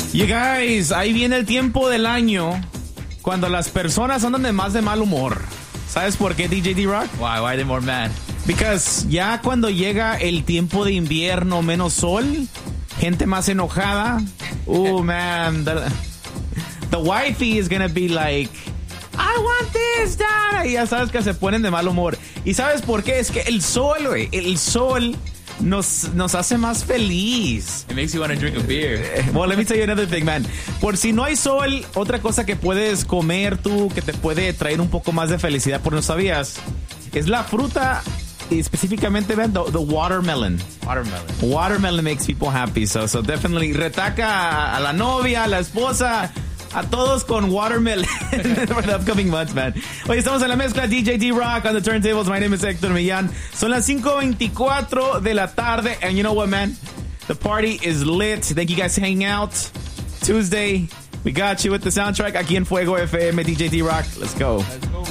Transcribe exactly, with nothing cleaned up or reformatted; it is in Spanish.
You guys, ahí viene el tiempo del año cuando las personas andan de más de mal humor. ¿Sabes por qué, D J D-Rock? Why? Why are they more mad? Because ya cuando llega el tiempo de invierno, menos sol, gente más enojada. Oh, man. The, the wifey is gonna be like, I want this, dad. Y ya sabes que se ponen de mal humor. ¿Y sabes por qué? Es que el sol, güey, el sol nos, nos hace más feliz. It makes you want to drink a beer. Well, let me tell you another thing, man. Por si no hay sol, otra cosa que puedes comer tú, que te puede traer un poco más de felicidad, por no sabías, es la fruta, y específicamente, man, the, the watermelon. Watermelon. Watermelon makes people happy, so, so definitely retaca a la novia, a la esposa, a todos con watermelon for the upcoming months, man. Oye, estamos en la mezcla, D J D-Rock on the turntables. My name is Hector Millán. Son las cinco veinticuatro de la tarde, and you know what, man? The party is lit. Thank you guys for hanging out. Tuesday, we got you with the soundtrack aquí en Fuego F M. D J D-Rock, let's go. Let's go.